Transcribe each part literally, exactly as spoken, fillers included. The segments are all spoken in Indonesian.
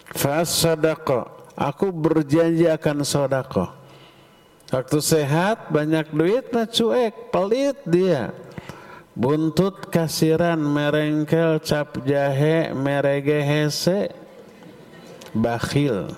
Fasadaqa, aku berjanji akan sedekah. Waktu sehat banyak duit mah cuek, pelit dia. Buntut kasiran, merengkel, cap jahe, merege hese, bakhil.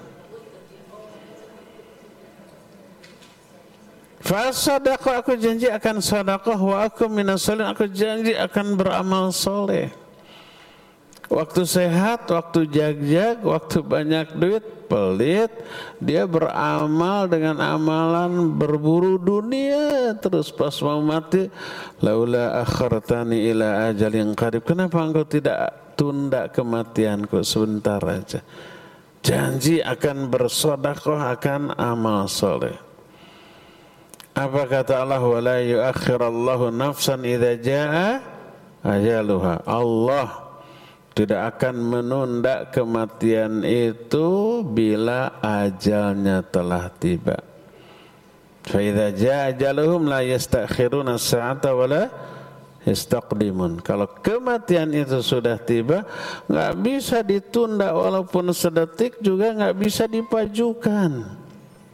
Fasadaqa, aku janji akan sedekah, wa aku minas sholihin, aku janji akan beramal soleh. Waktu sehat, waktu jag-jag, waktu banyak duit, pelit, dia beramal dengan amalan berburu dunia. Terus pas mau mati, laula akhartani ila ajalin qarib, kenapa engkau tidak tunda kematianku sebentar aja. Janji akan bersedekah, akan amal soleh. Apa kata Allah? Wala yuakhirallahu nafsan idza jaa ajaluha. Allah tidak akan menunda kematian itu bila ajalnya telah tiba. Fa idza jaa ajaluhum la yastakhiruna as-sa'ata wa la yastaqdimun. Kalau kematian itu sudah tiba, enggak bisa ditunda, walaupun sedetik juga enggak bisa dipajukan.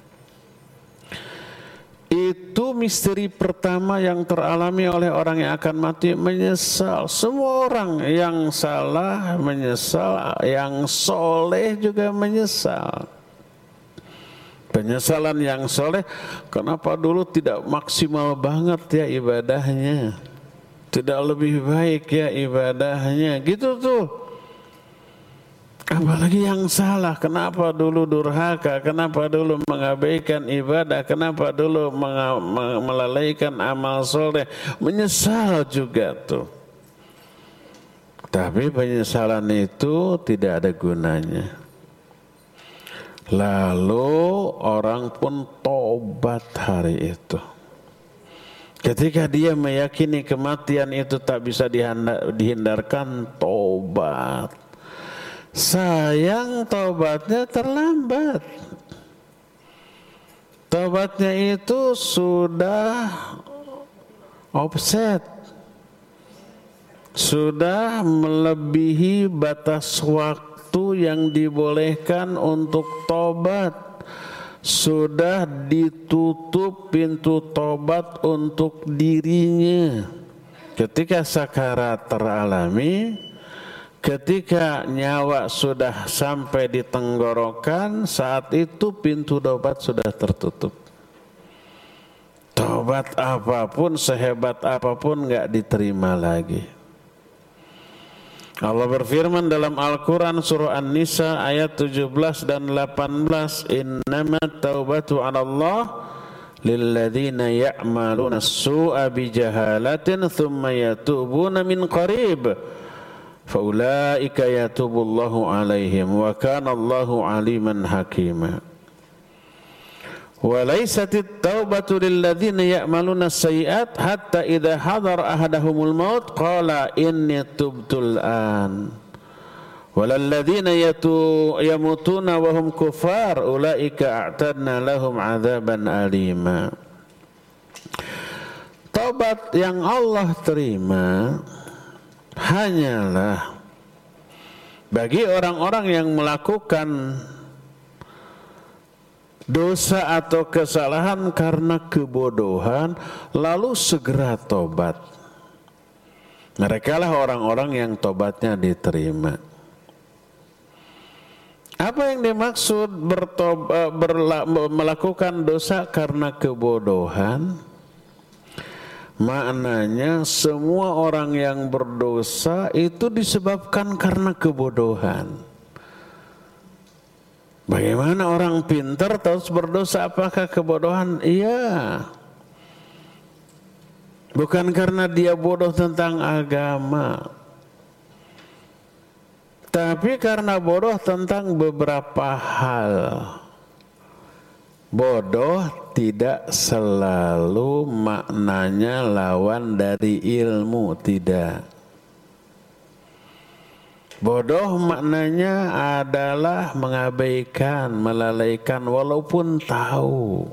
Itu misteri pertama yang teralami oleh orang yang akan mati, menyesal. Semua orang yang salah menyesal, yang soleh juga menyesal. Penyesalan yang soleh, kenapa dulu tidak maksimal banget ya ibadahnya, tidak lebih baik ya ibadahnya, gitu tuh. Apalagi yang salah, kenapa dulu durhaka, kenapa dulu mengabaikan ibadah, kenapa dulu melalaikan amal soleh, menyesal juga tuh. Tapi penyesalan itu tidak ada gunanya. Lalu orang pun tobat hari itu. Ketika dia meyakini kematian itu tak bisa dihindarkan, tobat. Sayang taubatnya terlambat. Taubatnya itu sudah offset, sudah melebihi batas waktu yang dibolehkan untuk taubat, sudah ditutup pintu taubat untuk dirinya. Ketika sakarat teralami, ketika nyawa sudah sampai di tenggorokan, saat itu pintu taubat sudah tertutup. Taubat apapun, sehebat apapun enggak diterima lagi. Allah berfirman dalam Al-Quran surah An-Nisa ayat tujuh belas dan delapan belas, innamat taubatu 'ala Allah lilladzina ya'maluna as-su'a bijahalatin thumma yatubuna min qarib faulaika yatubullahu alaihim wa kana Allahu aliman hakima. Wa laysatit taubatu lilladzina ya'maluna as-sayyi'at hatta idza hadara ahadahumul maut qala inni tubtul an. Walalladzina yamutuna wa hum kuffar ulaika a'tadna lahum 'adzaban alima. Taubat yang Allah terima hanyalah bagi orang-orang yang melakukan dosa atau kesalahan karena kebodohan lalu segera tobat. Mereka lah orang-orang yang tobatnya diterima. Apa yang dimaksud bertobat, berla, melakukan dosa karena kebodohan? Maknanya semua orang yang berdosa itu disebabkan karena kebodohan. Bagaimana orang pintar terus berdosa, apakah kebodohan? Iya. Bukan karena dia bodoh tentang agama, tapi karena bodoh tentang beberapa hal. Bodoh tidak selalu maknanya lawan dari ilmu, tidak. Bodoh maknanya adalah mengabaikan, melalaikan walaupun tahu.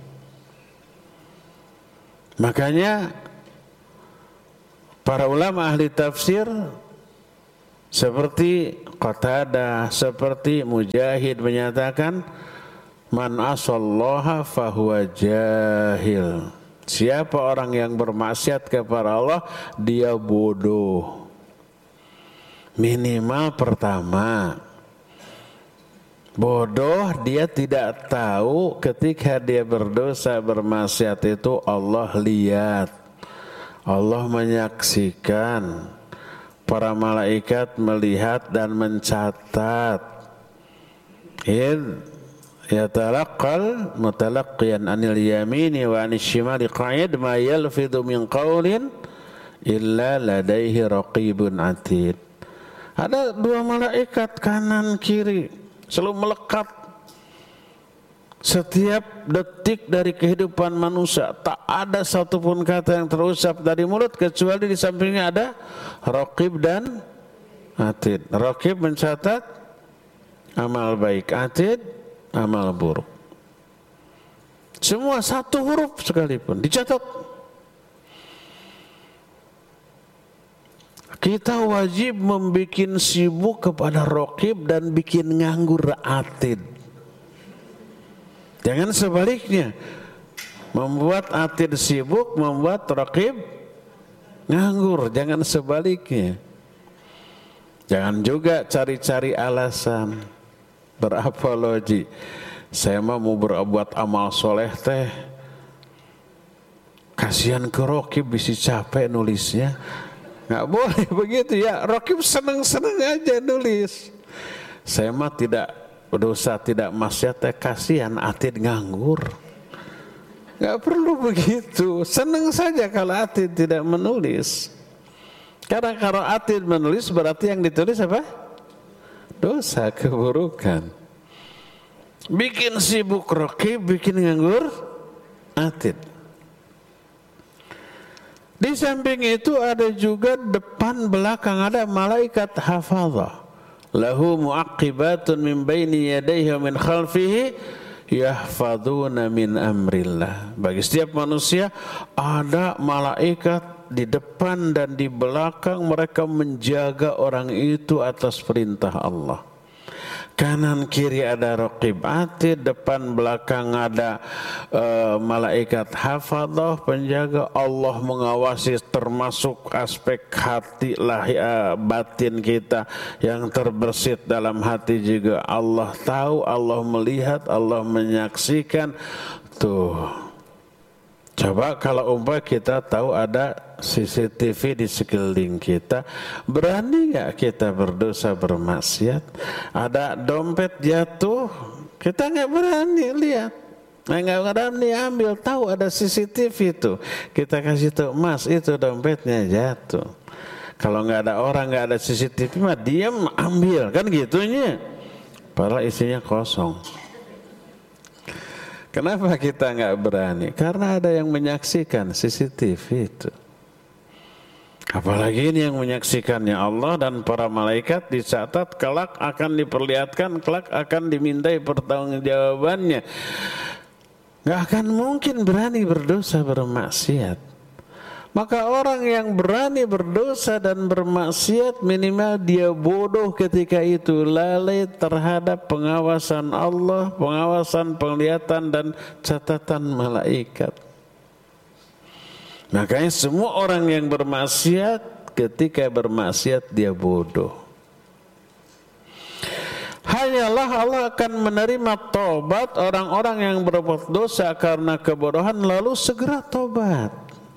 Makanya para ulama ahli tafsir seperti Qatadah, seperti Mujahid menyatakan, man asallaha fahuwa jahil. Siapa orang yang bermaksiat kepada Allah, dia bodoh. Minimal pertama, bodoh dia tidak tahu ketika dia berdosa bermaksiat itu Allah lihat, Allah menyaksikan, para malaikat melihat dan mencatat. Id yatalaqqal mutalaqqiyan anil yamini wa anis shimali qa'id ma yalfidhu min qawlin illa ladaihi raqibun atid. Ada dua malaikat kanan kiri selalu melekat setiap detik dari kehidupan manusia. Tak ada satupun kata yang terucap dari mulut kecuali di sampingnya ada raqib dan atid. Raqib mencatat amal baik, atid amal buruk. Semua satu huruf sekalipun dicatat. Kita wajib membuat sibuk kepada raqib dan bikin nganggur atid. Jangan sebaliknya, membuat atid sibuk, membuat raqib nganggur. Jangan sebaliknya. Jangan juga cari-cari alasan, berapologi. Saya mah mau berbuat amal soleh teh, kasihan ke raqib bisa capek nulisnya. Nggak boleh begitu ya. Raqib seneng-seneng aja nulis. Saya mah tidak dosa, tidak maksiat, kasihan atid nganggur. Nggak perlu begitu. Senang saja kalau atid tidak menulis. Karena kalau atid menulis berarti yang ditulis apa? Dosa, keburukan. Bikin sibuk raqib, bikin nganggur atid. Di samping itu ada juga depan belakang ada malaikat hafazah. Lahu mu'aqibatun min baini yadayhi wa min khalfihi yahfaduna min amrillah. Bagi setiap manusia ada malaikat di depan dan di belakang, mereka menjaga orang itu atas perintah Allah. Kanan kiri ada raqib atid, depan belakang ada uh, malaikat hafadzah, penjaga. Allah mengawasi termasuk aspek hati lahir, uh, batin kita yang terbersit dalam hati juga. Allah tahu, Allah melihat, Allah menyaksikan. Tuh, coba kalau umpah kita tahu ada C C T V di sekeliling kita, berani nggak kita berdosa bermaksiat? Ada dompet jatuh, kita nggak berani lihat, nggak berani ambil. Tahu ada C C T V itu, kita kasih tahu, Mas itu dompetnya jatuh. Kalau nggak ada orang, nggak ada C C T V mah diam ambil, kan gitunya. Padahal isinya kosong. Kenapa kita nggak berani? Karena ada yang menyaksikan C C T V itu. Apalagi ini yang menyaksikannya Allah dan para malaikat, dicatat, kelak akan diperlihatkan, kelak akan dimintai pertanggungjawabannya. Gak akan mungkin berani berdosa bermaksiat. Maka orang yang berani berdosa dan bermaksiat minimal dia bodoh ketika itu, lalai terhadap pengawasan Allah, pengawasan, penglihatan dan catatan malaikat. Makanya semua orang yang bermaksiat, ketika bermaksiat dia bodoh. Hanyalah Allah akan menerima tobat orang-orang yang berbuat dosa karena kebodohan lalu segera tobat.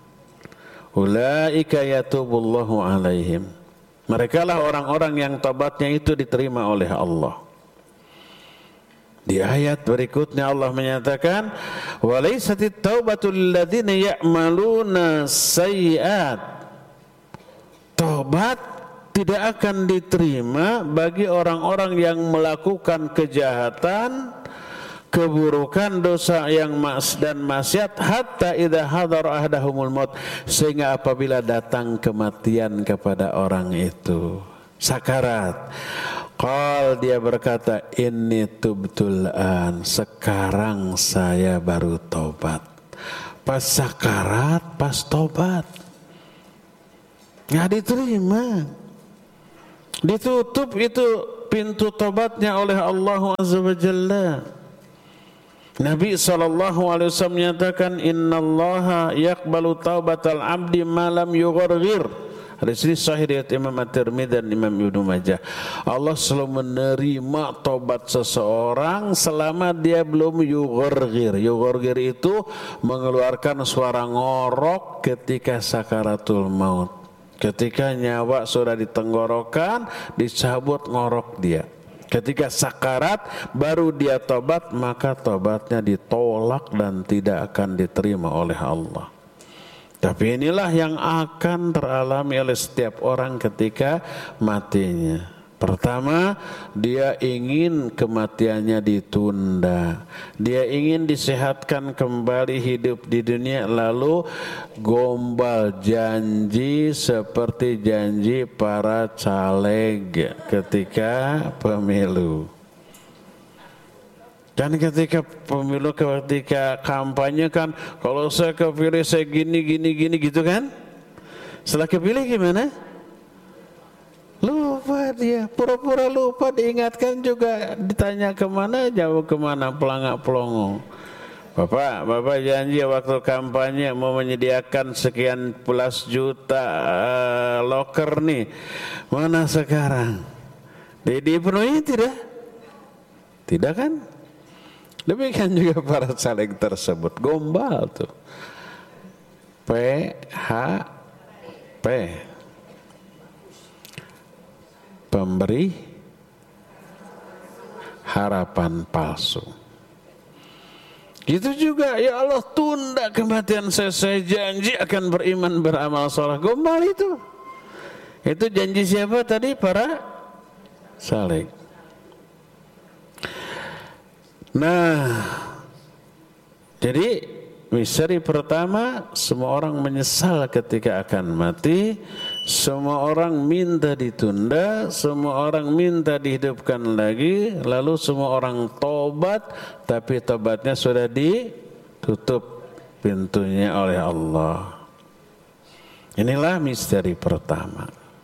Ulaika yatubullahu alaihim. Mereka lah orang-orang yang tobatnya itu diterima oleh Allah. Di ayat berikutnya Allah menyatakan, walaisatit taubatu lilladzina ya'maluna sayyi'at. Taubat tidak akan diterima bagi orang-orang yang melakukan kejahatan, keburukan, dosa yang mas dan maksiat, hatta idza hadara ahdahumul maut, sehingga apabila datang kematian kepada orang itu, sakarat, qal, dia berkata, inni tubtul an, sekarang saya baru tobat. Pas sakarat, pas tobat nggak diterima, ditutup itu pintu tobatnya oleh Allah Azza wa Jalla. Nabi sallallahu alaihi wasallam menyatakan, innallaha yaqbalu taubatal abdi ma lam yugharghir. Hadis ini sahih riwayat Imam At-Tirmidzi dan Imam Ibnu Majah. Allah selalu menerima tobat seseorang selama dia belum yugharghir. Yugharghir itu mengeluarkan suara ngorok ketika sakaratul maut. Ketika nyawa sudah di tenggorokan, dicabut ngorok dia. Ketika sakarat baru dia tobat, maka tobatnya ditolak dan tidak akan diterima oleh Allah. Tapi inilah yang akan teralami oleh setiap orang ketika matinya. Pertama, dia ingin kematiannya ditunda. Dia ingin disehatkan kembali hidup di dunia, lalu gombal janji seperti janji para caleg ketika pemilu. Dan ketika pemilu, ketika kampanye kan, kalau saya kepilih saya gini, gini, gini gitu kan. Setelah kepilih gimana? Lupa dia, pura-pura lupa, diingatkan juga, ditanya kemana, jauh kemana, pelangak pelongo. Bapak, Bapak janji waktu kampanye mau menyediakan sekian belas juta uh, loker nih. Mana sekarang? Dipenuhi tidak? Tidak kan? Demikian juga para caleg tersebut, gombal tuh. P H P, pemberi harapan palsu. Gitu juga, ya Allah tunda kematian saya, saya janji akan beriman beramal saleh. Gombal itu. Itu janji siapa tadi? Para caleg. Nah, jadi misteri pertama, semua orang menyesal ketika akan mati, semua orang minta ditunda, semua orang minta dihidupkan lagi, lalu semua orang tobat, tapi tobatnya sudah ditutup pintunya oleh Allah. Inilah misteri pertama.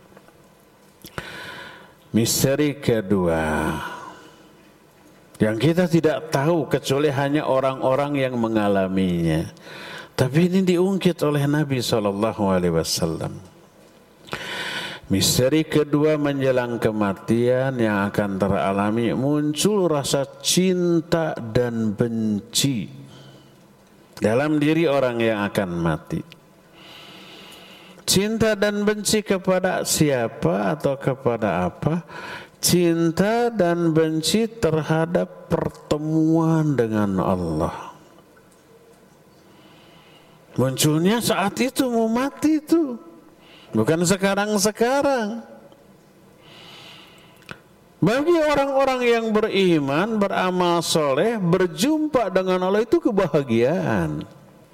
Misteri kedua, yang kita tidak tahu kecuali hanya orang-orang yang mengalaminya. Tapi ini diungkit oleh Nabi shallallahu alaihi wasallam. Misteri kedua menjelang kematian yang akan teralami, muncul rasa cinta dan benci dalam diri orang yang akan mati. Cinta dan benci kepada siapa atau kepada apa? Cinta dan benci terhadap pertemuan dengan Allah. Munculnya saat itu mau mati itu, bukan sekarang-sekarang. Bagi orang-orang yang beriman, beramal soleh, berjumpa dengan Allah itu kebahagiaan.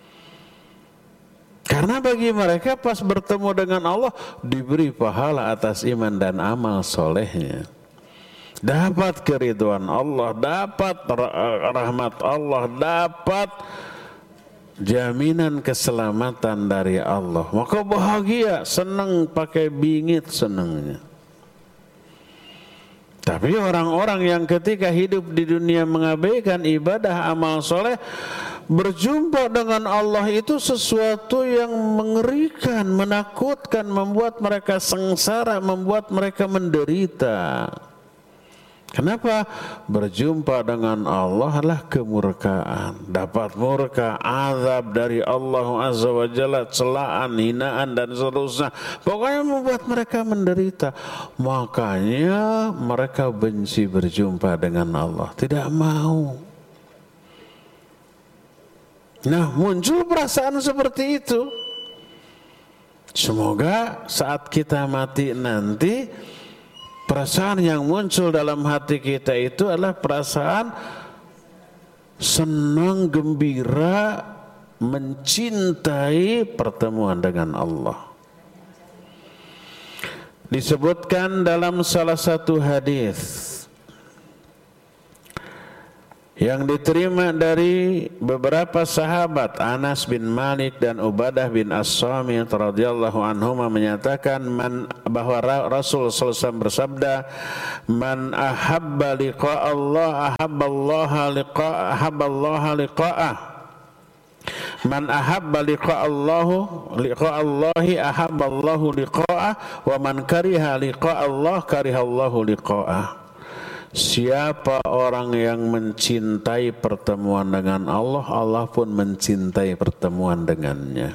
Karena bagi mereka pas bertemu dengan Allah diberi pahala atas iman dan amal solehnya. Dapat keridhaan Allah, dapat rahmat Allah, dapat jaminan keselamatan dari Allah. Maka bahagia, senang, pakai bingit senangnya. Tapi orang-orang yang ketika hidup di dunia mengabaikan ibadah amal soleh, berjumpa dengan Allah itu sesuatu yang mengerikan, menakutkan, membuat mereka sengsara, membuat mereka menderita. Kenapa? Berjumpa dengan Allah adalah kemurkaan. Dapat murka, azab dari Allah Azza wa Jalla, celaan, hinaan dan seterusnya. Pokoknya membuat mereka menderita. Makanya mereka benci berjumpa dengan Allah. Tidak mau. Nah, muncul perasaan seperti itu. Semoga saat kita mati nanti, perasaan yang muncul dalam hati kita itu adalah perasaan senang, gembira, mencintai pertemuan dengan Allah. Disebutkan dalam salah satu hadis, yang diterima dari beberapa sahabat Anas bin Malik dan Ubadah bin As-Samit radhiyallahu anhuma menyatakan man, bahwa Rasul sallallahu alaihi wasallam bersabda, man ahabba liqa Allah ahabballaha liqa ahabballaha liqa'ah, man ahabba liqa Allahu liqa Allahi ahabballahu liqa'ah, wa man kariha liqa Allah karihallahu liqa'ah. Siapa orang yang mencintai pertemuan dengan Allah, Allah pun mencintai pertemuan dengannya.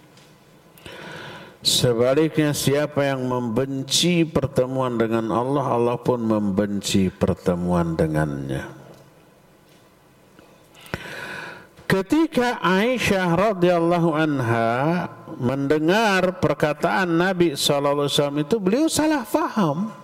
Sebaliknya siapa yang membenci pertemuan dengan Allah, Allah pun membenci pertemuan dengannya. Ketika Aisyah radhiyallahu anha mendengar perkataan Nabi shallallahu alaihi wasallam itu, beliau salah faham.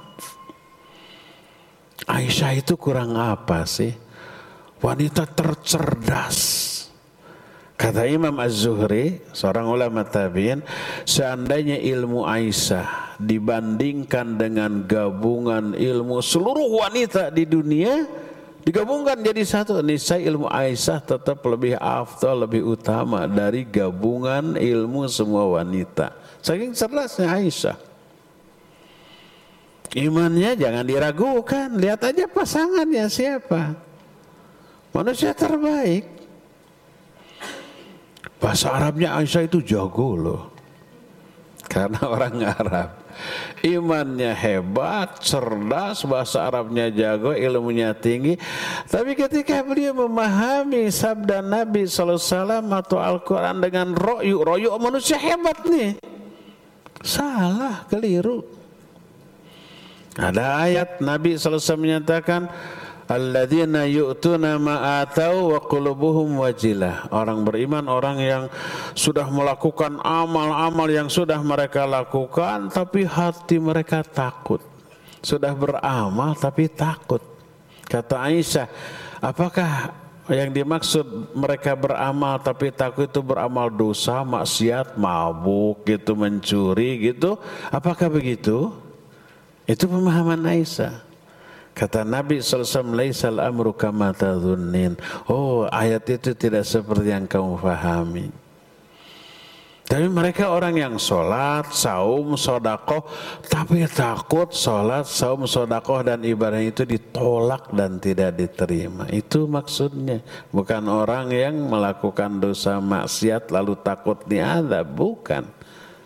Aisyah itu kurang apa sih? Wanita tercerdas. Kata Imam Az-Zuhri, seorang ulama tabi'in, seandainya ilmu Aisyah dibandingkan dengan gabungan ilmu seluruh wanita di dunia, digabungkan jadi satu, niscaya ilmu Aisyah tetap lebih afdal, lebih utama dari gabungan ilmu semua wanita. Saking cerdasnya Aisyah. Imannya jangan diragukan, lihat aja pasangannya siapa, manusia terbaik. Bahasa Arabnya Aisyah itu jago loh, karena orang Arab. Imannya hebat, cerdas, bahasa Arabnya jago, ilmunya tinggi. Tapi ketika beliau memahami sabda Nabi sallallahu alaihi wasallam atau Al-Quran dengan ro'yu, ro'yu manusia hebat nih, salah, keliru. Ada ayat Nabi sallallahu alaihi wasallam menyatakan, alladzina yu'tuna ma atau wa qulubuhum wajilah. Orang beriman, orang yang sudah melakukan amal-amal yang sudah mereka lakukan, tapi hati mereka takut. Sudah beramal tapi takut. Kata Aisyah, apakah yang dimaksud mereka beramal tapi takut itu beramal dosa, maksiat, mabuk gitu, mencuri gitu? Apakah begitu? Itu pemahaman Aisyah. Kata Nabi sallallahu alaihi wasallam, laisal amru kama tadhunnin. Oh, ayat itu tidak seperti yang kamu fahami. Tapi mereka orang yang sholat, saum, sodakoh, tapi takut sholat, saum, sodakoh dan ibadah itu ditolak dan tidak diterima. Itu maksudnya. Bukan orang yang melakukan dosa maksiat lalu takut diazab, bukan.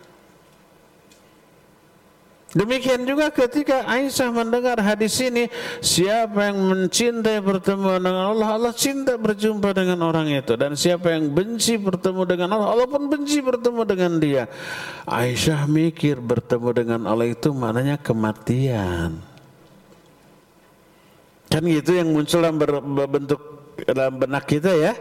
Demikian juga ketika Aisyah mendengar hadis ini, siapa yang mencintai pertemuan dengan Allah, Allah cinta berjumpa dengan orang itu. Dan siapa yang benci bertemu dengan Allah, Allah pun benci bertemu dengan dia. Aisyah mikir bertemu dengan Allah itu maknanya kematian. Kan gitu yang muncul dalam bentuk dalam benak kita ya.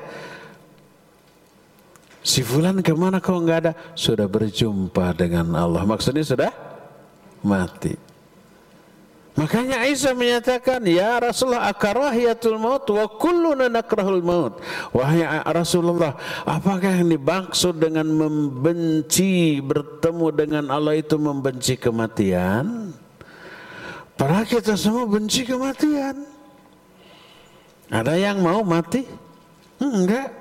Si fulan kemana kau enggak ada? Sudah berjumpa dengan Allah. Maksudnya sudah mati. Makanya Aisyah menyatakan, ya Rasulullah, akarahiyatul maut wa kulluna nakrahul maut. Wahai Rasulullah, apakah yang dimaksud dengan membenci bertemu dengan Allah itu membenci kematian? Padahal kita semua benci kematian. Ada yang mau mati? Enggak.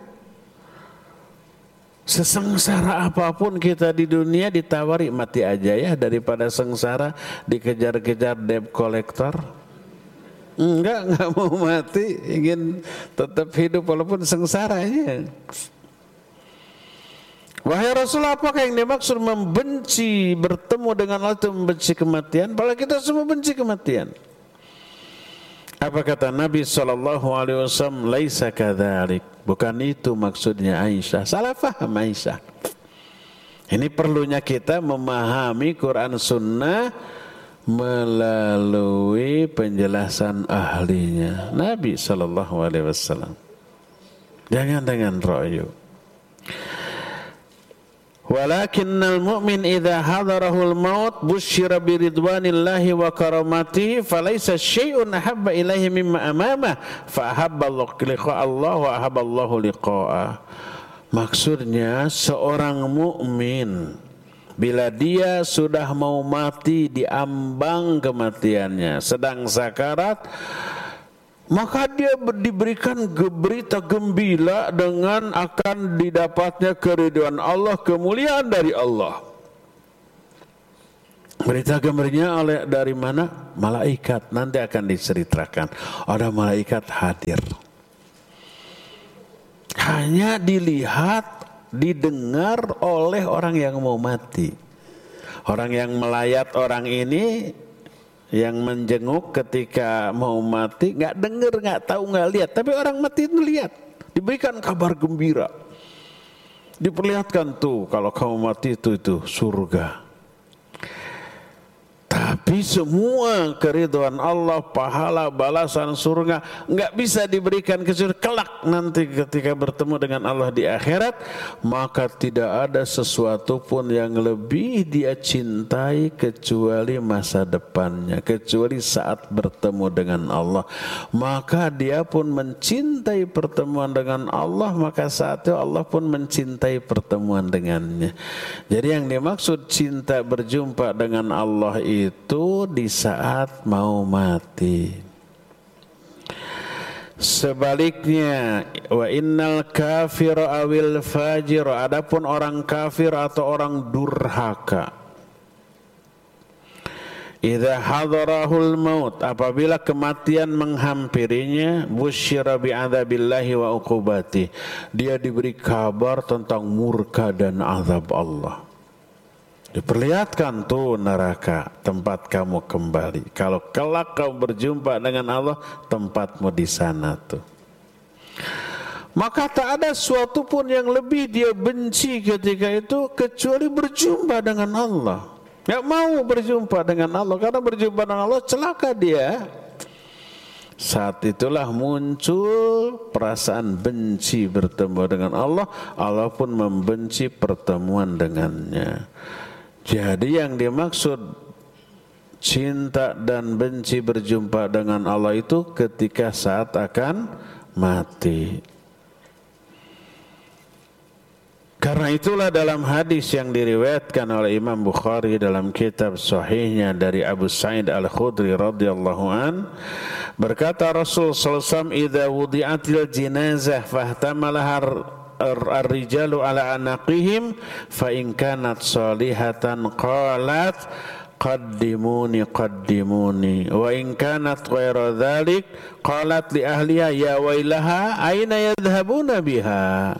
Sesengsara apapun kita di dunia ditawari mati aja ya daripada sengsara dikejar-kejar debt collector. Enggak, enggak mau mati, ingin tetap hidup walaupun sengsara aja. Wahai Rasulullah, apakah yang dimaksud membenci bertemu dengan Allah itu membenci kematian? Padahal kita semua benci kematian. Apa kata Nabi shallallahu alaihi wasallam? Laisa kadzalik. Bukan itu maksudnya Aisyah. Salah faham Aisyah. Ini perlunya kita memahami Quran Sunnah melalui penjelasan ahlinya, Nabi shallallahu alaihi wasallam. Jangan dengan ro'yu. Walakinnal mu'min idza hadarahul maut busyira biridwanillahi wa karamatihi falaysa syai'un ahabba ilaihi mimma amamah fa ahabba liqa Allah wa ahabba Allahu liqa'ah. Maksudnya seorang mukmin bila dia sudah mau mati di ambang kematiannya, sedang sakarat, maka dia diberikan berita gembira dengan akan didapatnya keridhaan Allah, kemuliaan dari Allah. Berita gembiranya oleh dari mana? Malaikat. Nanti akan diceritakan. Ada malaikat hadir. Hanya dilihat, didengar oleh orang yang mau mati. Orang yang melayat orang ini, yang menjenguk ketika mau mati, nggak dengar, nggak tahu, nggak lihat. Tapi orang mati itu lihat. Diberikan kabar gembira. Diperlihatkan tuh, kalau kamu mati itu itu surga. Tapi semua keridhaan Allah, pahala, balasan surga enggak bisa diberikan kecuali kelak nanti ketika bertemu dengan Allah di akhirat. Maka tidak ada sesuatu pun yang lebih dia cintai kecuali masa depannya, kecuali saat bertemu dengan Allah. Maka dia pun mencintai pertemuan dengan Allah, maka saat itu Allah pun mencintai pertemuan dengannya. Jadi yang dimaksud cinta berjumpa dengan Allah itu itu di saat mau mati. Sebaliknya, wa innal kafir awil fajir, adapun orang kafir atau orang durhaka, idza hadarahul maut, apabila kematian menghampirinya, busyira bi'adzabillahi wa uqubati, dia diberi kabar tentang murka dan azab Allah. Diperlihatkan tuh neraka, tempat kamu kembali. Kalau kelak kamu berjumpa dengan Allah, tempatmu di sana tuh. Maka tak ada suatu pun yang lebih dia benci ketika itu kecuali berjumpa dengan Allah. Gak mau berjumpa dengan Allah, karena berjumpa dengan Allah celaka dia. Saat itulah muncul perasaan benci bertemu dengan Allah. Allah pun membenci pertemuan dengannya. Jadi yang dimaksud cinta dan benci berjumpa dengan Allah itu ketika saat akan mati. Karena itulah dalam hadis yang diriwayatkan oleh Imam Bukhari dalam kitab sahihnya dari Abu Sa'id Al-Khudri radhiyallahu an, berkata Rasul sallallahu alaihi wasallam, "Idza wudi'atil jinazah fahtamalaha ar-rijalu ala anaqihim fa in kanat salihatan qalat qaddimuni qaddimuni wa in kanat ghayra dhalik qalat li ahliha ya wailaha aina yadhhabuna biha."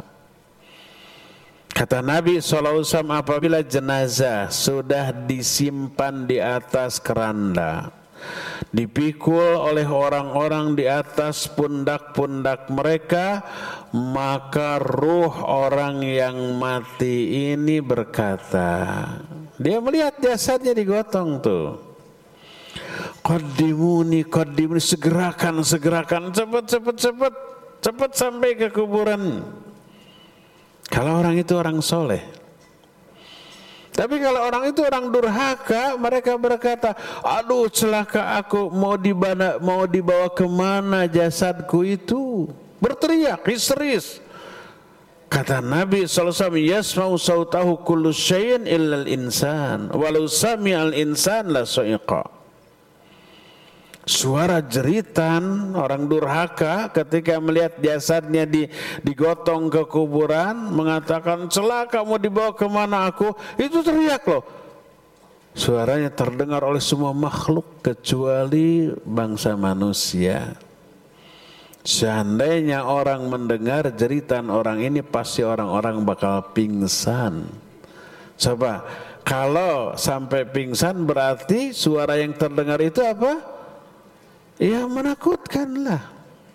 Kata Nabi shallallahu alaihi wasallam, apabila jenazah sudah disimpan di atas keranda, dipikul oleh orang-orang di atas pundak-pundak mereka, maka ruh orang yang mati ini berkata, dia melihat jasadnya digotong tuh, qaddimuni qaddimuni, segerakan segerakan, cepat cepat cepat cepat sampai ke kuburan. Kalau orang itu orang soleh. Tapi kalau orang itu orang durhaka, mereka berkata, aduh celaka aku, mau dibawa, mau dibawa kemana jasadku itu? Berteriak, histeris. Kata Nabi shallallahu alaihi wasallam, yasma'u sautahu kullu syai'in illal insan, walau sami'al insan la sa'iqa. Suara jeritan orang durhaka ketika melihat jasadnya di, digotong ke kuburan, mengatakan celaka, mau dibawa kemana aku, itu teriak loh. Suaranya terdengar oleh semua makhluk kecuali bangsa manusia. Seandainya orang mendengar jeritan orang ini, pasti orang-orang bakal pingsan. Coba, kalau sampai pingsan berarti suara yang terdengar itu apa? Ya menakutkanlah.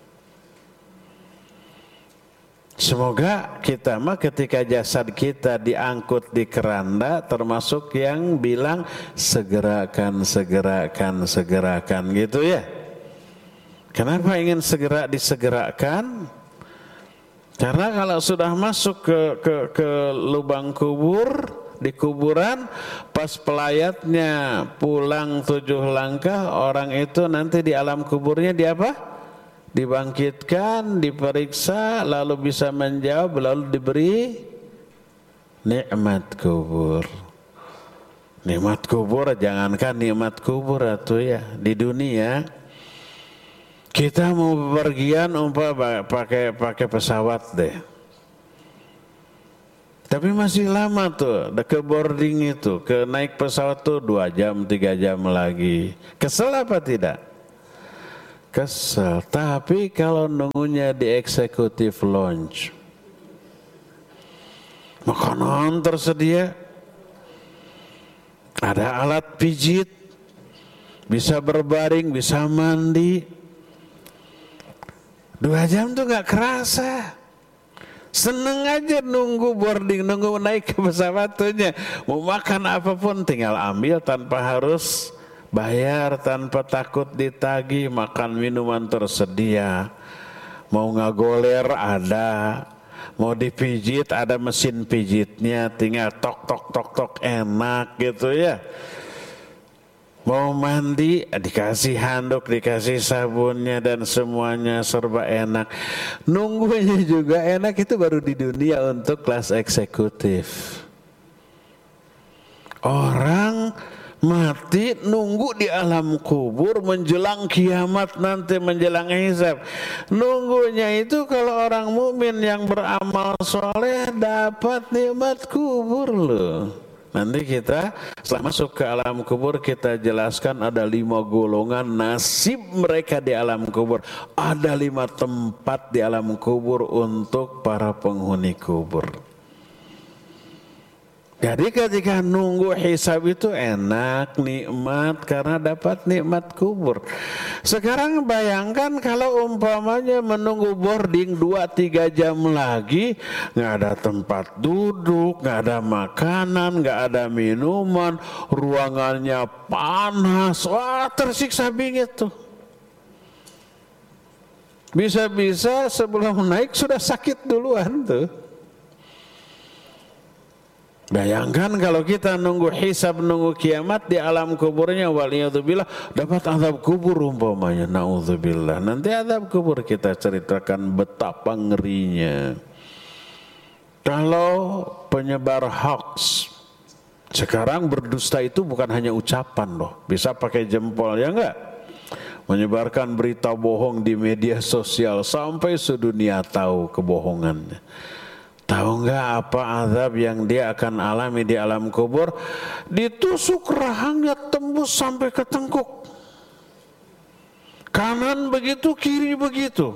Semoga kita mah ketika jasad kita diangkut di keranda termasuk yang bilang segerakan, segerakan, segerakan gitu ya. Kenapa ingin segera disegerakan? Karena kalau sudah masuk ke ke, ke lubang kubur, di kuburan, pas pelayatnya pulang tujuh langkah, orang itu nanti di alam kuburnya di apa? Dibangkitkan, diperiksa, lalu bisa menjawab, lalu diberi nikmat kubur. Nikmat kubur, jangankan nikmat kubur atau ya di dunia, Kita mau bepergian umpama pakai pakai pesawat deh. Tapi masih lama tuh, ke boarding itu, ke naik pesawat tuh dua jam, tiga jam lagi. Kesel apa tidak? Kesel. Tapi kalau nunggunya di executive lounge, makanan tersedia, ada alat pijit, bisa berbaring, bisa mandi. Dua jam tuh gak kerasa. Seneng aja nunggu boarding, nunggu naik ke pesawatnya. Mau makan apapun tinggal ambil tanpa harus bayar, tanpa takut ditagih. Makan minuman tersedia. Mau ngagoler ada. Mau dipijit ada mesin pijitnya. Tinggal tok tok tok tok enak gitu ya. Mau mandi, dikasih handuk, dikasih sabunnya dan semuanya serba enak. Nunggunya juga enak, itu baru di dunia untuk kelas eksekutif. Orang mati nunggu di alam kubur menjelang kiamat nanti, menjelang hisab. Nunggunya itu kalau orang mukmin yang beramal soleh dapat nikmat kubur loh. Nanti kita setelah masuk ke alam kubur kita jelaskan ada lima golongan nasib mereka di alam kubur. Ada lima tempat di alam kubur untuk para penghuni kubur. Jadi ketika nunggu hisab itu enak, nikmat karena dapat nikmat kubur. Sekarang bayangkan kalau umpamanya menunggu boarding dua tiga jam lagi, nggak ada tempat duduk, nggak ada makanan, nggak ada minuman, ruangannya panas, wah tersiksa bingit tuh. Bisa-bisa sebelum naik sudah sakit duluan tuh. Bayangkan kalau kita nunggu hisab, nunggu kiamat di alam kuburnya, waliyadzubillah dapat azab kubur umpamanya, naudzubillah. Nanti azab kubur kita ceritakan betapa ngerinya. Kalau penyebar hoax, sekarang berdusta itu bukan hanya ucapan loh, bisa pakai jempol ya enggak? Menyebarkan berita bohong di media sosial sampai sedunia tahu kebohongannya. Tahu enggak apa azab yang dia akan alami di alam kubur? Ditusuk rahangnya tembus sampai ke tengkuk. Kanan begitu, kiri begitu.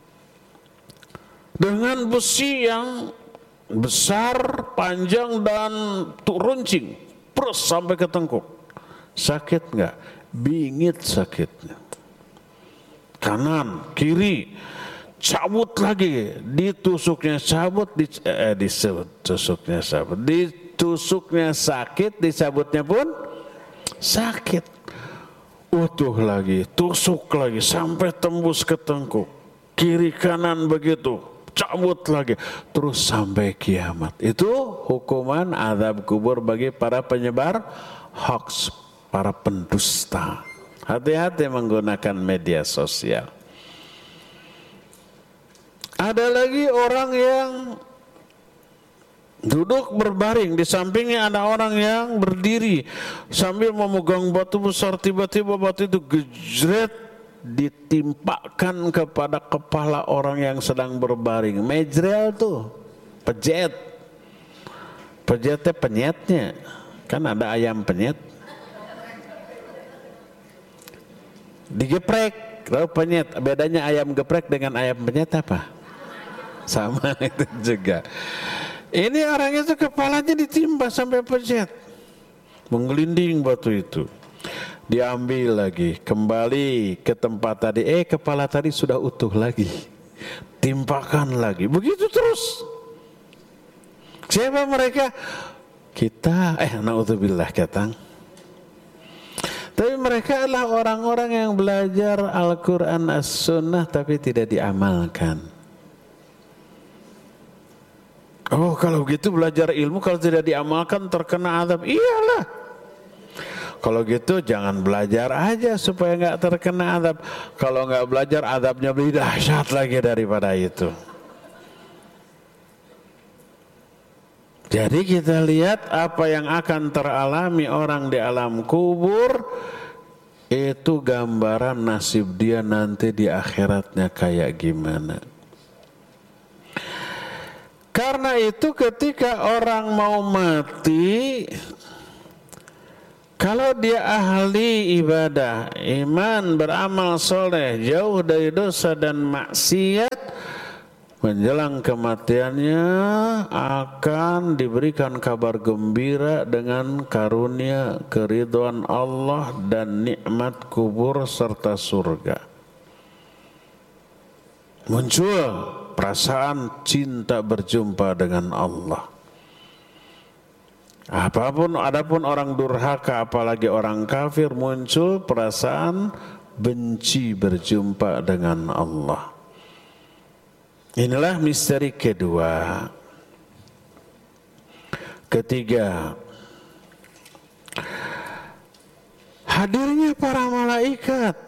Dengan besi yang besar, panjang dan runcing. Terus sampai ke tengkuk. Sakit enggak? Bingit sakitnya. Kanan, kiri. Cabut lagi, ditusuknya cabut, di, eh, ditusuknya cabut, ditusuknya sakit, dicabutnya pun sakit. Utuh lagi, tusuk lagi, sampai tembus ke tengkuk, kiri kanan begitu, cabut lagi, terus sampai kiamat. Itu hukuman azab kubur bagi para penyebar hoax, para pendusta. Hati-hati menggunakan media sosial. Ada lagi orang yang duduk berbaring, di sampingnya ada orang yang berdiri sambil memegang batu besar, tiba-tiba batu itu gejret ditimpakan kepada kepala orang yang sedang berbaring. Mejrel tuh, pejet. Pejetnya penyetnya, kan ada ayam penyet. Digeprek, lalu penyet. Bedanya ayam geprek dengan ayam penyet apa? Sama itu juga. Ini orang itu kepalanya ditimpa sampai pejet, menggelinding batu itu. Diambil lagi, kembali ke tempat tadi. Eh kepala tadi sudah utuh lagi, timpakan lagi. Begitu terus. Siapa mereka? Kita. Eh naudzubillah katang. Tapi mereka adalah orang-orang yang belajar Al-Quran As-Sunnah tapi tidak diamalkan. Oh kalau gitu belajar ilmu kalau tidak diamalkan terkena azab. Iyalah. Kalau gitu jangan belajar aja supaya nggak terkena azab. Kalau nggak belajar azabnya lebih dahsyat lagi daripada itu. Jadi kita lihat apa yang akan teralami orang di alam kubur. itu gambaran nasib dia nanti di akhiratnya kayak gimana. Karena itu ketika orang mau mati, kalau dia ahli ibadah, iman, beramal soleh, jauh dari dosa dan maksiat, menjelang kematiannya akan diberikan kabar gembira dengan karunia keridhaan Allah dan nikmat kubur serta surga. Muncul perasaan cinta berjumpa dengan Allah. Apapun, adapun orang durhaka apalagi orang kafir, muncul perasaan benci berjumpa dengan Allah. Inilah misteri kedua. Ketiga, hadirnya para malaikat.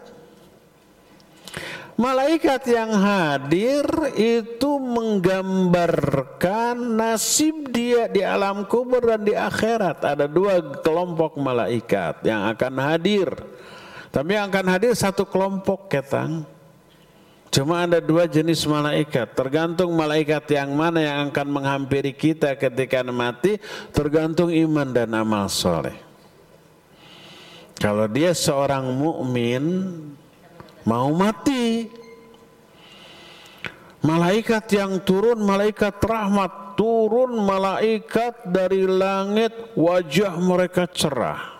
Malaikat yang hadir itu menggambarkan nasib dia di alam kubur dan di akhirat. Ada dua kelompok malaikat yang akan hadir. Tapi yang akan hadir satu kelompok, ketang. Cuma ada dua jenis malaikat, tergantung malaikat yang mana yang akan menghampiri kita ketika mati, tergantung iman dan amal soleh. Kalau dia seorang mukmin mau mati, malaikat yang turun, malaikat rahmat, turun malaikat dari langit, wajah mereka cerah.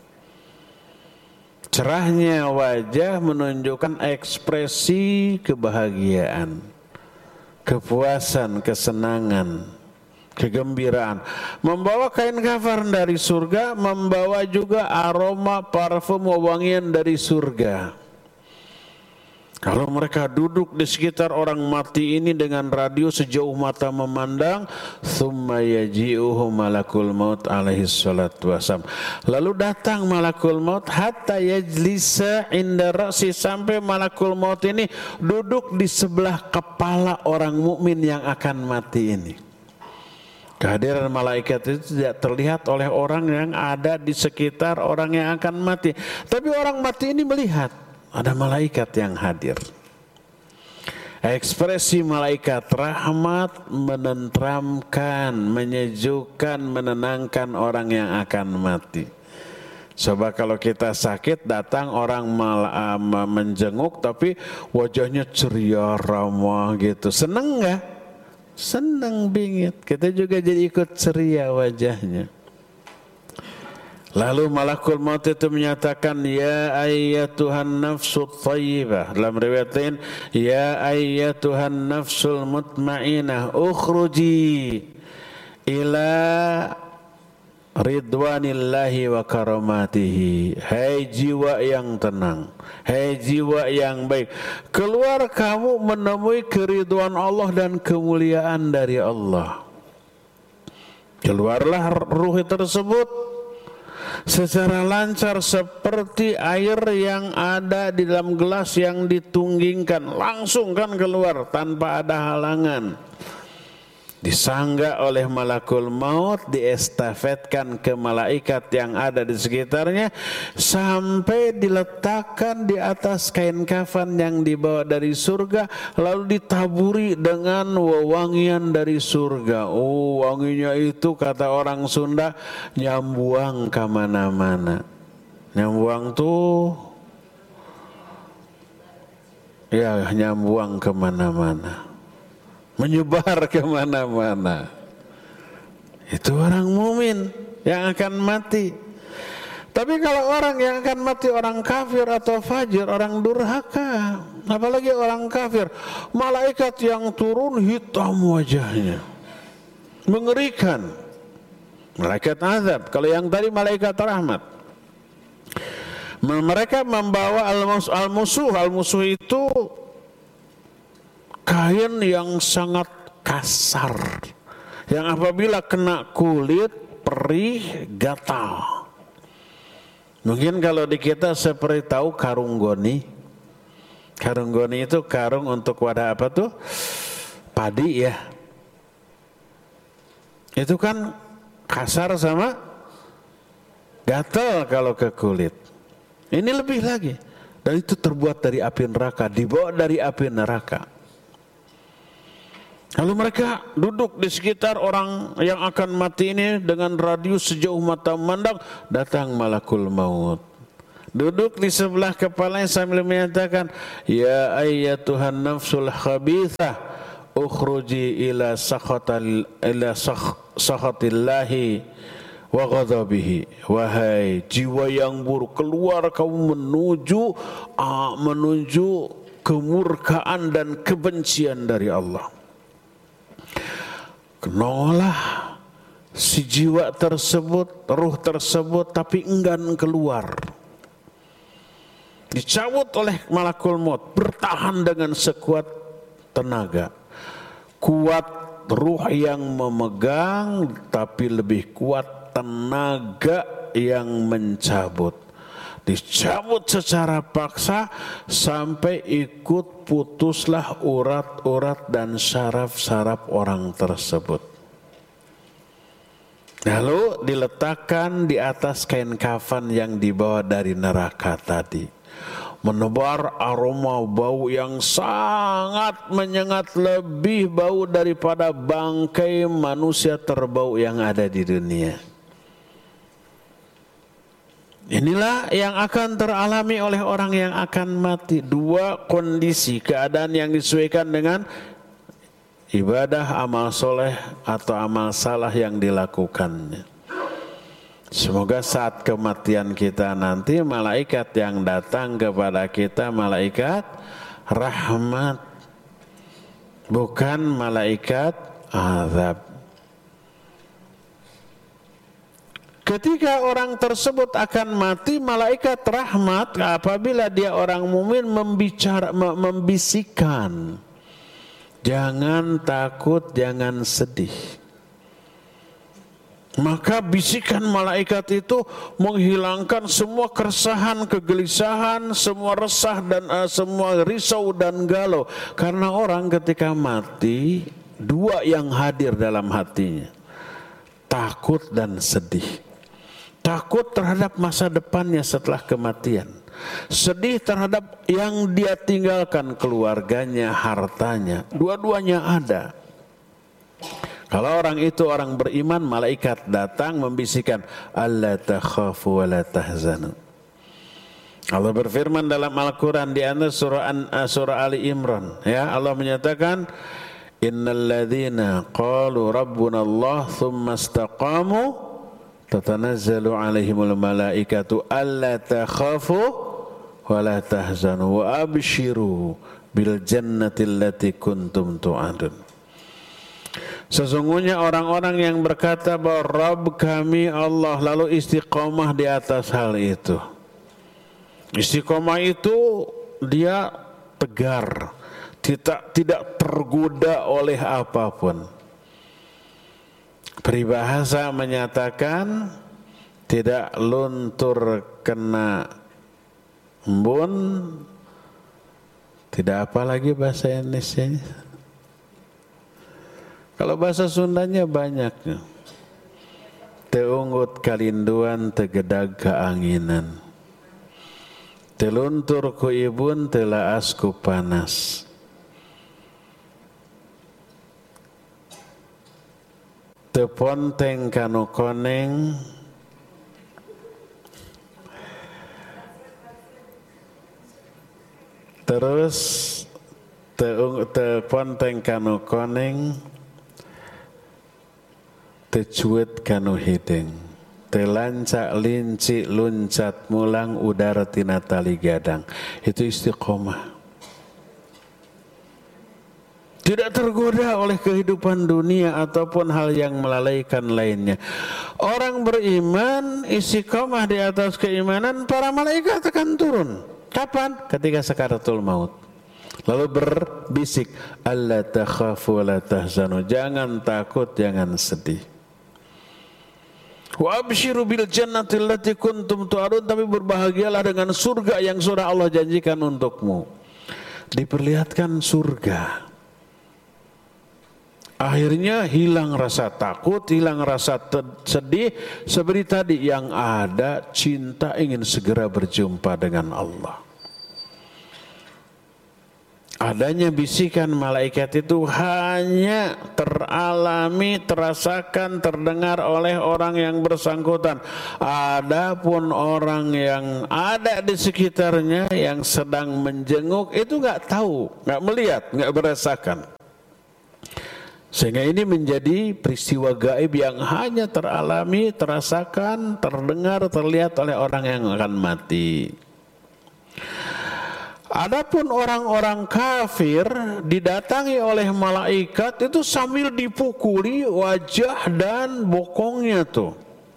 Cerahnya wajah menunjukkan ekspresi kebahagiaan, kepuasan, kesenangan, kegembiraan. Membawa kain kafan dari surga, membawa juga aroma parfum wangian dari surga. Kalau mereka duduk di sekitar orang mati ini dengan radius sejauh mata memandang, thumma yaji'uhu malakul maut alaihi salatu wassalam. Lalu datang malakul maut hatta yajlisa inda ra'si, sampai malakul maut ini duduk di sebelah kepala orang mukmin yang akan mati ini. Kehadiran malaikat itu tidak terlihat oleh orang yang ada di sekitar orang yang akan mati. Tapi orang mati ini melihat ada malaikat yang hadir. Ekspresi malaikat rahmat menenteramkan, menyejukkan, menenangkan orang yang akan mati. Coba kalau kita sakit, datang orang mal, menjenguk tapi wajahnya ceria, ramah gitu. Seneng nggak? Seneng bingit. Kita juga jadi ikut ceria wajahnya. Lalu malakul maut itu menyatakan, ya ayyatuhan nafsut thayyibah. Dalam riwayat lain, ya ayyatuhan nafsul mutmainah, ukhruji ila ridwanillahi wa karamatihi. Hai jiwa yang tenang, hai jiwa yang baik, keluar kamu menemui keridhaan Allah dan kemuliaan dari Allah. Keluarlah ruh tersebut secara lancar seperti air yang ada di dalam gelas yang ditunggingkan, langsung kan keluar tanpa ada halangan. Disangga oleh malakul maut, diestafetkan ke malaikat yang ada di sekitarnya sampai diletakkan di atas kain kafan yang dibawa dari surga, lalu ditaburi dengan wewangian dari surga. Oh, wanginya itu kata orang Sunda nyambuang kemana-mana. Nyambuang tuh ya nyambuang kemana-mana, menyebar kemana-mana. Itu orang mumin yang akan mati. Tapi kalau orang yang akan mati orang kafir atau fajir, orang durhaka, apalagi orang kafir, malaikat yang turun hitam wajahnya, mengerikan. Malaikat azab. Kalau yang tadi malaikat rahmat. Mereka membawa al-musuh. Al-musuh itu kain yang sangat kasar, yang apabila kena kulit perih, gatal. Mungkin kalau di kita seperti tahu karung goni. Karung goni itu karung untuk wadah apa tuh? Padi ya. Itu kan kasar sama gatal kalau ke kulit. Ini lebih lagi. Dan itu terbuat dari api neraka, dibawa dari api neraka. Lalu mereka duduk di sekitar orang yang akan mati ini dengan radius sejauh mata memandang, datang malakul maut. Duduk di sebelah kepalanya sambil menyatakan, ya ayyatuhan nafsul khabithah, ukhruji ila sakhatil ila sakhatillahi wa ghadabihi. Wahai jiwa yang buruk, keluar kamu menuju uh, menuju kemurkaan dan kebencian dari Allah. Kenolalah si jiwa tersebut, ruh tersebut, tapi enggan keluar. Dicabut oleh malakul maut, bertahan dengan sekuat tenaga. Kuat ruh yang memegang, tapi lebih kuat tenaga yang mencabut. Dicabut secara paksa sampai ikut putuslah urat-urat dan syaraf-syaraf orang tersebut. Lalu diletakkan di atas kain kafan yang dibawa dari neraka tadi. Menebar aroma bau yang sangat menyengat, lebih bau daripada bangkai manusia terbau yang ada di dunia. Inilah yang akan teralami oleh orang yang akan mati. Dua kondisi, keadaan yang disesuaikan dengan ibadah, amal soleh atau amal salah yang dilakukannya. Semoga saat kematian kita nanti malaikat yang datang kepada kita malaikat rahmat, bukan malaikat azab. Ketika orang tersebut akan mati, malaikat rahmat apabila dia orang mukmin membicara, membisikkan, jangan takut, jangan sedih. Maka bisikan malaikat itu menghilangkan semua keresahan, kegelisahan, semua resah dan uh, semua risau dan galau. Karena orang ketika mati, dua yang hadir dalam hatinya, takut dan sedih. Takut terhadap masa depannya setelah kematian. Sedih terhadap yang dia tinggalkan, keluarganya, hartanya. Dua-duanya ada. Kalau orang itu orang beriman, malaikat datang membisikkan, alla takhafu wa la tahzanu. Allah berfirman dalam Al-Quran di antara surah, surah Ali Imran, ya, Allah menyatakan, innal ladzina qalu rabbuna Allah thumma istaqamu tatanazzalu alaihimul malaikatu alla takhafu wa la tahzanu wa abshiru bil jannati allati kuntum tu'adun. Sesungguhnya orang-orang yang berkata bahwa Rabb kami Allah, lalu istiqomah di atas hal itu. Istiqomah itu dia tegar, tidak tidak tergoda oleh apapun. Peribahasa menyatakan tidak luntur kena embun, tidak apa lagi bahasa Indonesianya. Kalau bahasa Sundanya banyak. Teunggut kalinduan, tegedag keanginan. Teluntur ku ibun, telaas ku panas. Teponteng kanu koneng, terus teponteng kanu koneng, tecuet kanu hideng, telancak linci luncat mulang udara tina tali gadang. Itu istiqomah. Tidak tergoda oleh kehidupan dunia ataupun hal yang melalaikan lainnya. Orang beriman istiqomah di atas keimanan, para malaikat akan turun. Kapan? Ketika sakaratul maut. Lalu berbisik, alla takhafu wa la tahzanu, jangan takut, jangan sedih. Wa abshiru bil jannati allati kuntum tu'adun, tapi berbahagialah dengan surga yang sudah Allah janjikan untukmu. Diperlihatkan surga. Akhirnya hilang rasa takut, hilang rasa sedih. Seperti tadi yang ada cinta ingin segera berjumpa dengan Allah. Adanya bisikan malaikat itu hanya teralami, terasakan, terdengar oleh orang yang bersangkutan. Adapun orang yang ada di sekitarnya yang sedang menjenguk itu nggak tahu, nggak melihat, nggak merasakan. Sehingga ini menjadi peristiwa gaib yang hanya teralami, terasakan, terdengar, terlihat oleh orang yang akan mati. Adapun orang-orang kafir didatangi oleh malaikat itu sambil dipukuli wajah dan bokongnya tuh.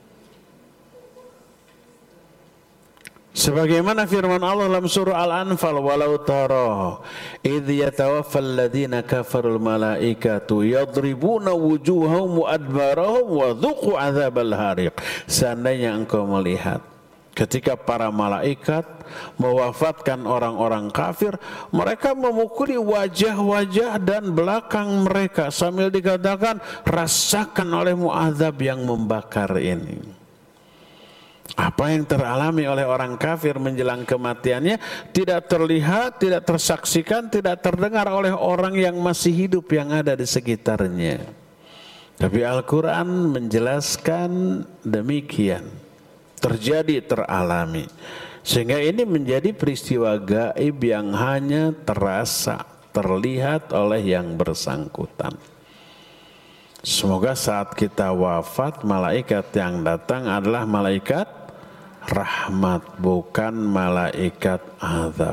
Sebagaimana firman Allah dalam surah Al-Anfal, walau tara idh yatawaffal ladzina kafarul malaikatu yadribuna wujuhahum wa adbarahum wa dhuqu adzabal hariq. Seandainya engkau melihat ketika para malaikat mewafatkan orang-orang kafir, mereka memukuli wajah-wajah dan belakang mereka sambil dikatakan, rasakan olehmu azab yang membakar ini. Apa yang teralami oleh orang kafir menjelang kematiannya tidak terlihat, tidak tersaksikan, tidak terdengar oleh orang yang masih hidup yang ada di sekitarnya. Tapi Al-Quran menjelaskan demikian. Terjadi, teralami. Sehingga ini menjadi peristiwa gaib yang hanya terasa, terlihat oleh yang bersangkutan. Semoga saat kita wafat, malaikat yang datang adalah malaikat rahmat, bukan malaikat azab.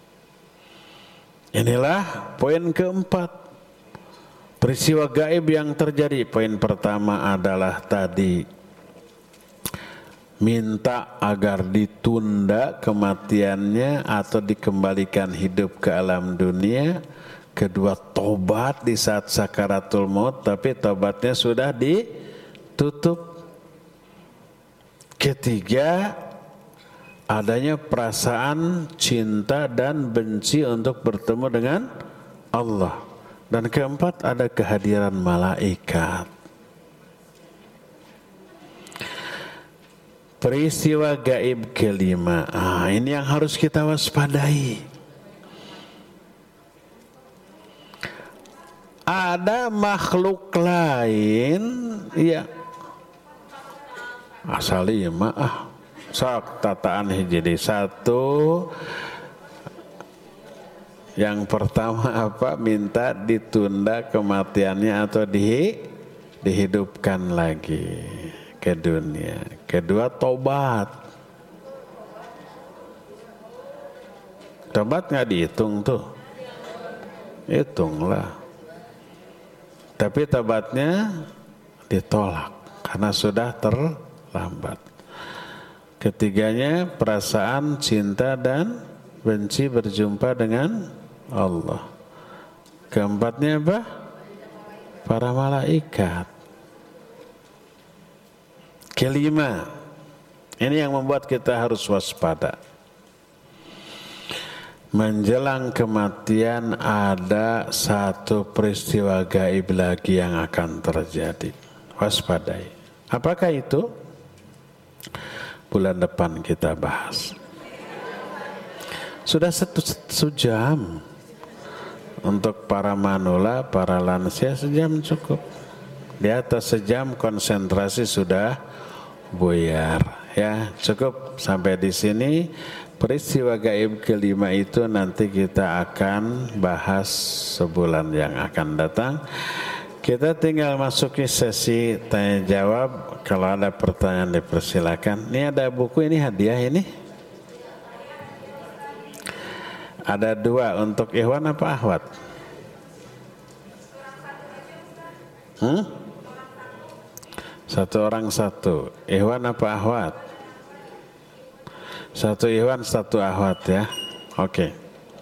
Inilah poin keempat, peristiwa gaib yang terjadi. Poin pertama adalah tadi, minta agar ditunda kematiannya atau dikembalikan hidup ke alam dunia. Kedua, tobat di saat sakaratul maut, tapi tobatnya sudah ditutup. Ketiga, adanya perasaan cinta dan benci untuk bertemu dengan Allah. Dan keempat, ada kehadiran malaikat. Peristiwa gaib kelima, ah, ini yang harus kita waspadai. Ada makhluk lain, ya, asal lima, ah, sok tataan jadi satu. Yang pertama apa? Minta ditunda kematiannya atau di, dihidupkan lagi ke dunia. Kedua, tobat. Tobat nggak dihitung tuh, hitunglah. Tapi tobatnya ditolak karena sudah terlambat. Ketiganya, perasaan cinta dan benci berjumpa dengan Allah. Keempatnya apa? Para malaikat. Kelima, ini yang membuat kita harus waspada. Menjelang kematian ada satu peristiwa gaib lagi yang akan terjadi. Waspadai. Apakah itu? Bulan depan kita bahas. Sudah satu, satu jam. Untuk para manula, para lansia sejam cukup. Di atas sejam konsentrasi sudah buyar. Ya, cukup sampai di sini. Peristiwa gaib kelima itu nanti kita akan bahas sebulan yang akan datang. Kita tinggal masuki sesi tanya jawab. Kalau ada pertanyaan dipersilakan. Ini ada buku, ini hadiah ini. Ada dua, untuk Ikhwan apa Ahwat? Hmm? Satu orang satu. Ikhwan apa Ahwat? Satu Ikhwan, satu Ahwat ya. Oke.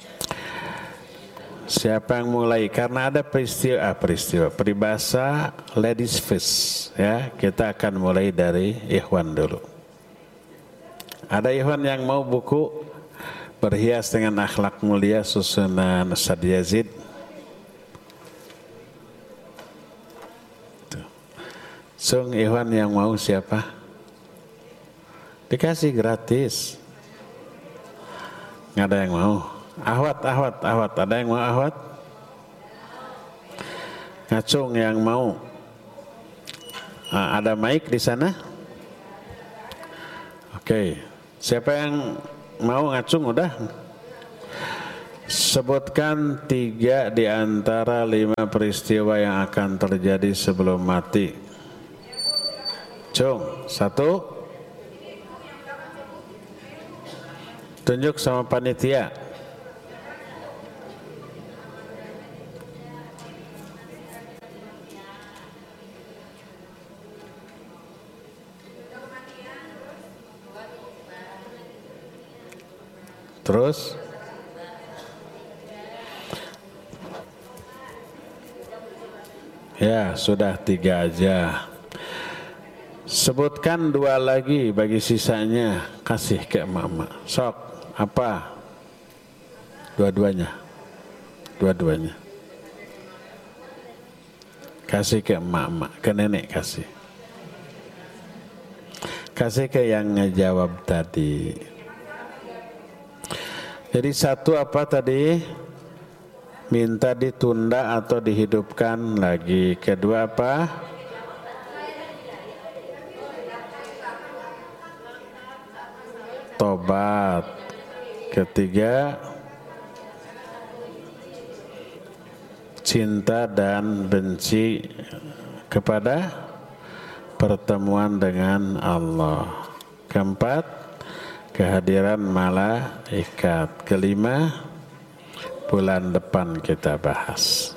Siapa yang mulai? Karena ada peristiwa, ah, peristiwa peribahasa ladies first ya. Kita akan mulai dari Ikhwan dulu. Ada Ikhwan yang mau buku Berhias dengan Akhlak Mulia susunan Ustaz Yazid? Sung Iwan yang mau siapa? Dikasih gratis. Nggak ada yang mau. Ahwat, ahwat, ahwat. Ada yang mau ahwat? Ngacung yang mau. Nah, ada mic di sana? Oke. Siapa yang mau ngacung udah? Sebutkan tiga di antara lima peristiwa yang akan terjadi sebelum mati. Cung, satu. Tunjuk sama panitia. Terus? Ya, sudah tiga aja. Sebutkan dua lagi bagi sisanya. Kasih ke mama. Sok, apa? Dua-duanya. Dua-duanya. Kasih ke emak-emak, ke nenek kasih. Kasih ke yang ngejawab tadi. Jadi satu apa tadi? Minta ditunda atau dihidupkan lagi. Kedua apa? Tobat. Ketiga, cinta dan benci kepada pertemuan dengan Allah. Keempat, kehadiran malaikat. Kelima, bulan depan kita bahas.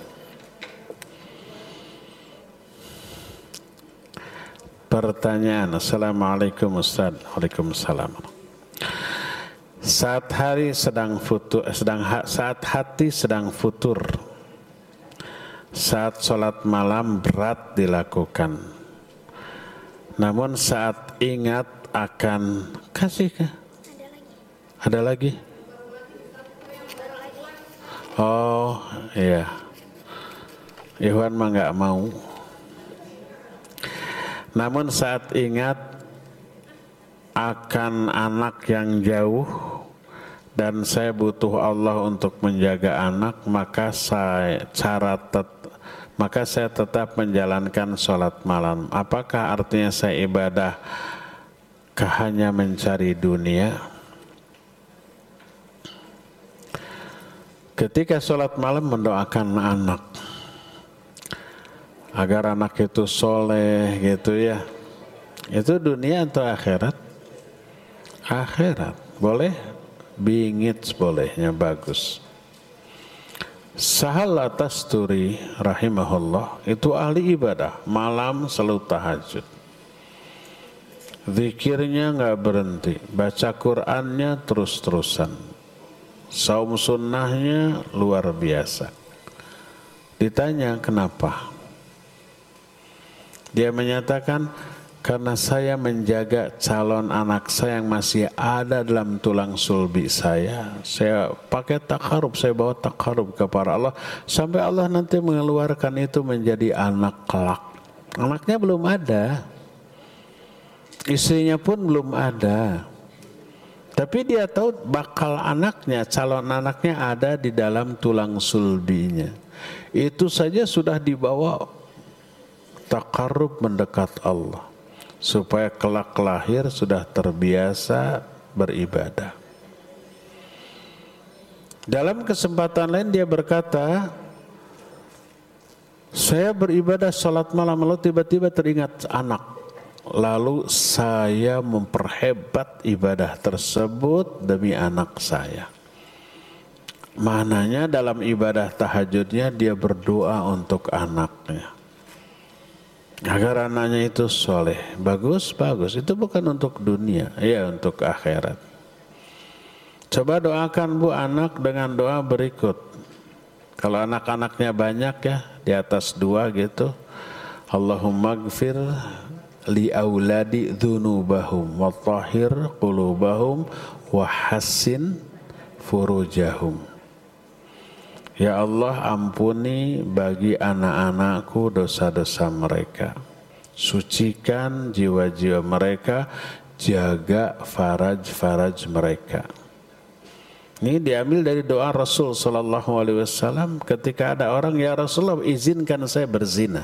Pertanyaan. Assalamualaikum Ustaz. Waalaikumsalam. Saat hari sedang futur, sedang saat hati sedang futur, saat sholat malam berat dilakukan, namun saat ingat akan kasih ke? Ada lagi? Oh iya, Ikhwan mah nggak mau. Namun saat ingat akan anak yang jauh dan saya butuh Allah untuk menjaga anak, maka saya cara tet, maka saya tetap menjalankan sholat malam. Apakah artinya saya ibadah hanya mencari dunia? Ketika sholat malam mendoakan anak agar anak itu soleh gitu ya, itu dunia atau akhirat? Akhirat. Boleh? Bingit bolehnya, bagus. Sahal At-Tasturi rahimahullah itu ahli ibadah, malam selalu tahajud. Zikirnya nggak berhenti, baca Qur'annya terus-terusan. Saum sunnahnya luar biasa. Ditanya kenapa? Dia menyatakan, karena saya menjaga calon anak saya yang masih ada dalam tulang sulbi saya. Saya pakai takarub, saya bawa takarub kepada Allah. Sampai Allah nanti mengeluarkan itu menjadi anak kelak. Anaknya belum ada. Istrinya pun belum ada. Tapi dia tahu bakal anaknya, calon anaknya ada di dalam tulang sulbinya. Itu saja sudah dibawa takarub mendekat Allah. Supaya kelak lahir sudah terbiasa beribadah. Dalam kesempatan lain dia berkata, saya beribadah sholat malam lalu tiba-tiba teringat anak. Lalu saya memperhebat ibadah tersebut demi anak saya. Maknanya dalam ibadah tahajudnya dia berdoa untuk anaknya. Agar anaknya itu soleh. Bagus, bagus. Itu bukan untuk dunia, ya untuk akhirat. Coba doakan bu anak dengan doa berikut. Kalau anak-anaknya banyak ya, di atas dua gitu. Allahumma gfir li auladi dzunubahum wa tahhir qulubahum wa hassin furujahum. Ya Allah, ampuni bagi anak-anakku dosa-dosa mereka. sucikan jiwa-jiwa mereka, jaga faraj-faraj mereka. Ini diambil dari doa Rasul sallallahu alaihi wasallam ketika ada orang, ya Rasulullah izinkan saya berzina.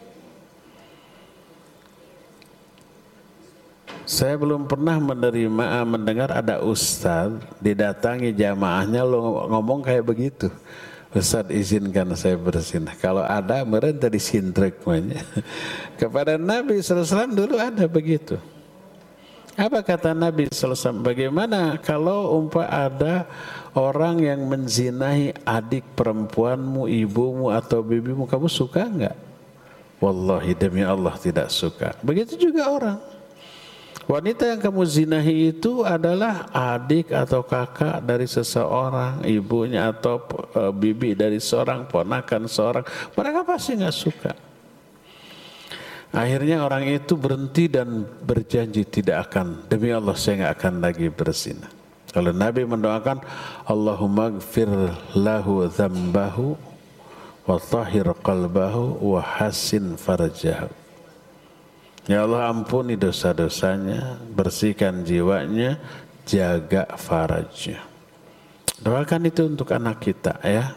Saya belum pernah menerima mendengar ada ustaz didatangi jamaahnya lo ngomong kayak begitu. Ustaz izinkan saya berzina. Kalau ada meren tadi sintrek namanya. Kepada Nabi sallallahu alaihi wasallam dulu ada begitu. Apa kata Nabi sallallahu alaihi wasallam? Bagaimana kalau umpah ada orang yang menzinahi adik perempuanmu, ibumu atau bibimu, kamu suka enggak? Wallahi demi Allah tidak suka. Begitu juga orang. Wanita yang kamu zinahi itu adalah adik atau kakak dari seseorang, ibunya atau e, bibi dari seorang, ponakan seorang. Mereka pasti nggak suka. Akhirnya orang itu berhenti dan berjanji tidak akan, demi Allah saya nggak akan lagi berzina. Kalau Nabi mendoakan, Allahumma gfir lahu dzambahu wa tahhir qalbahu wa hassin farjahu. Ya Allah ampuni dosa-dosanya, bersihkan jiwanya, jaga farajnya. Doakan itu untuk anak kita ya.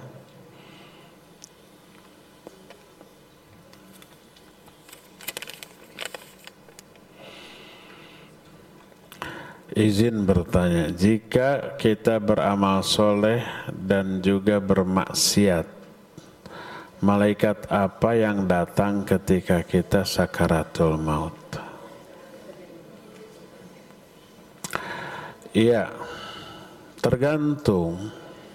Izin bertanya, jika kita beramal soleh dan juga bermaksiat, malaikat apa yang datang ketika kita sakaratul maut? Iya, tergantung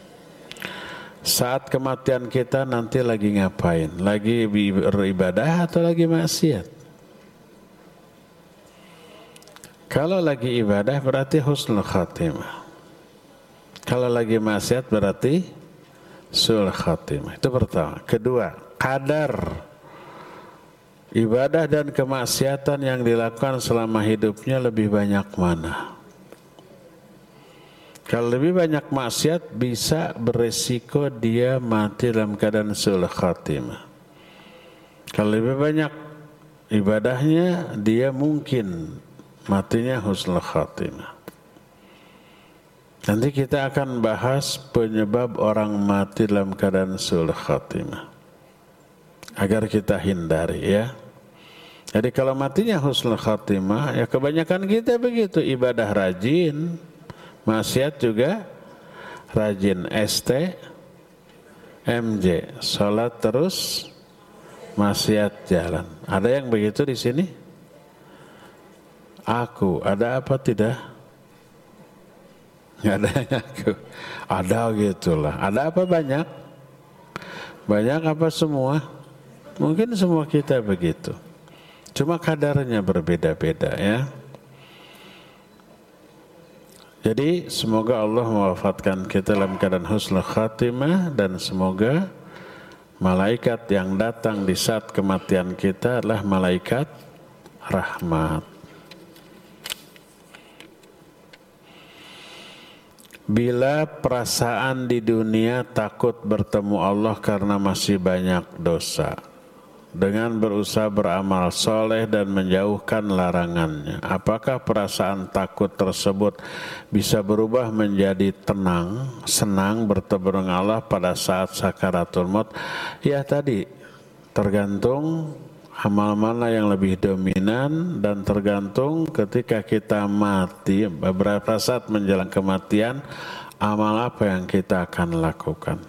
saat kematian kita nanti lagi ngapain? Lagi beribadah atau lagi maksiat? Kalau lagi ibadah berarti husnul khatimah. Kalau lagi maksiat berarti sul khatimah. Itu pertama. Kedua, kadar ibadah dan kemaksiatan yang dilakukan selama hidupnya lebih banyak mana? Kalau lebih banyak maksiat bisa beresiko dia mati dalam keadaan sul khatimah. Kalau lebih banyak ibadahnya dia mungkin matinya husnul khatimah. Nanti kita akan bahas penyebab orang mati dalam keadaan sul khatimah agar kita hindari ya. Jadi kalau matinya husnul khatimah ya kebanyakan kita begitu, ibadah rajin, maksiat juga rajin, S T M J, salat terus, maksiat jalan. Ada yang begitu di sini? Aku, ada apa tidak? Nggak ada yang aku. Ada gitulah. Ada apa banyak? Banyak apa semua? Mungkin semua kita begitu. Cuma kadarnya berbeda-beda ya. Jadi semoga Allah mewafatkan kita dalam keadaan husnul khatimah dan semoga malaikat yang datang di saat kematian kita adalah malaikat rahmat. Bila perasaan di dunia takut bertemu Allah karena masih banyak dosa, dengan berusaha beramal soleh dan menjauhkan larangannya, apakah perasaan takut tersebut bisa berubah menjadi tenang, senang bertemu dengan Allah pada saat sakaratul maut? Ya tadi, tergantung amal mana yang lebih dominan dan tergantung ketika kita mati, beberapa saat menjelang kematian, amal apa yang kita akan lakukan.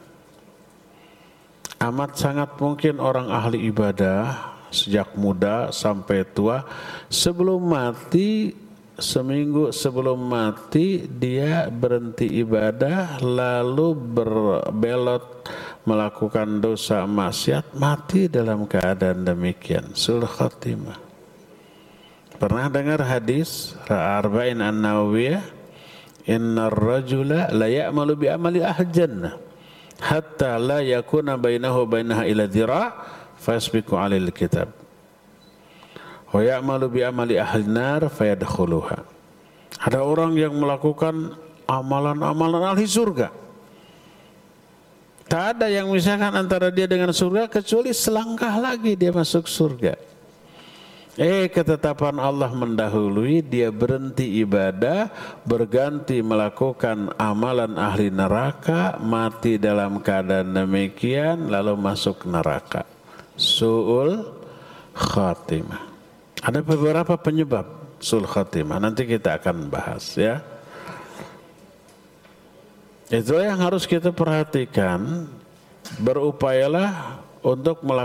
Amat sangat mungkin orang ahli ibadah sejak muda sampai tua, sebelum mati, seminggu sebelum mati dia berhenti ibadah lalu berbelot melakukan dosa maksiat, mati dalam keadaan demikian, sul khatimah. Pernah dengar hadis Arba'in an-Nawawiyah, innar rajula la ya'malu bi amali ahli jannah hatta la yakuna bainahu bainaha ila dhira' fasbiqu 'alal kitab wa ya'malu bi amali ahli nar fayadkhuluha. Ada orang yang melakukan amalan-amalan ahli surga, tak ada yang misalkan antara dia dengan surga kecuali selangkah lagi dia masuk surga. Eh ketetapan Allah mendahului, dia berhenti ibadah, berganti melakukan amalan ahli neraka, mati dalam keadaan demikian, lalu masuk neraka. Su'ul khatimah. Ada beberapa penyebab su'ul khatimah, nanti kita akan bahas ya. Itu yang harus kita perhatikan, berupayalah untuk melakukan